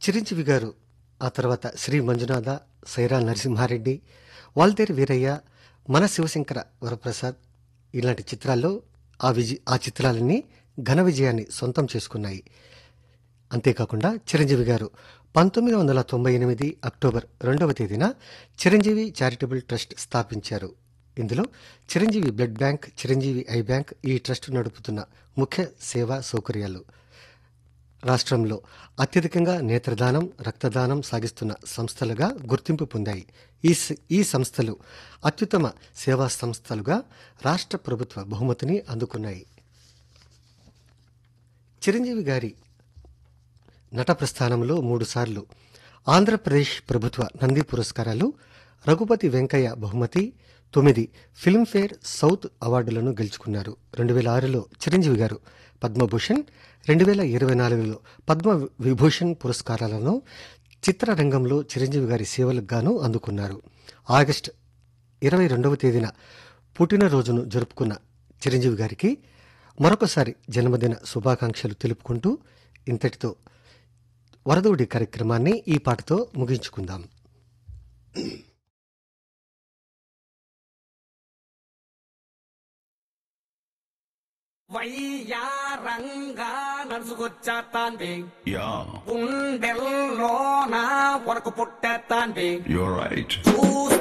చిరంజీవి గారు ఆ తర్వాత శ్రీ మంజునాథ, సైరా నరసింహారెడ్డి, వాల్తేరు వీరయ్య, మన శివశంకర వరప్రసాద్ ఇలాంటి చిత్రాల్లో ఆ చిత్రాలన్నీ ఘన విజయాన్ని సొంతం చేసుకున్నాయి. అంతేకాకుండా చిరంజీవి గారు 1998 అక్టోబర్ 2వ తేదీన చిరంజీవి చారిటబుల్ ట్రస్ట్ స్థాపించారు. ఇందులో Chiranjeevi blood bank, Chiranjeevi I bank ఈ ట్రస్ట్ నడుపుతున్న ముఖ్య సేవా సౌకర్యాలు. రాష్ట్రంలో అత్యధికంగా నేత్రదానం, రక్తదానం సాగిస్తున్న సంస్థలుగా గుర్తింపు పొందాయి. ఈ సంస్థలు అత్యుత్తమ సేవా సంస్థలుగా రాష్ట్ర ప్రభుత్వ బహుమతిని అందుకున్నాయి. చిరంజీవి గారి నట ప్రస్థానంలో 3 సార్లు ఆంధ్రప్రదేశ్ ప్రభుత్వ నంది పురస్కారాలు, రఘుపతి వెంకయ్య బహుమతి, 9 ఫిల్మ్ఫేర్ సౌత్ అవార్డులను గెలుచుకున్నారు. 2006లో చిరంజీవి గారు పద్మభూషణ్, 2024లో పద్మ విభూషణ్ పురస్కారాలను చిత్రరంగంలో చిరంజీవి గారి సేవలకు గాను అందుకున్నారు. ఆగస్టు 22వ తేదీన పుట్టినరోజును జరుపుకున్న చిరంజీవి గారికి మరొకసారి జన్మదిన శుభాకాంక్షలు తెలుపుకుంటూ ఇంతటితో వరదోడి కార్యక్రమాన్ని ఈ పాటతో ముగించుకుందాం. వయ్యారంగా నడుచుకొచ్చేస్తాంది, Yeah, గుండెల్లోన వరకు పుట్టేస్తాంది, you're right. చూస్తే